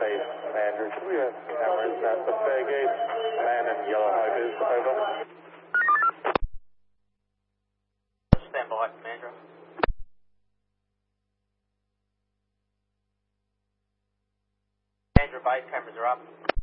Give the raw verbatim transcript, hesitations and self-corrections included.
base, Andrew. Should we have cameras at the Fairgate? Man in yellow high vis, over. Stand by, Andrew. Andrew, base cameras are up.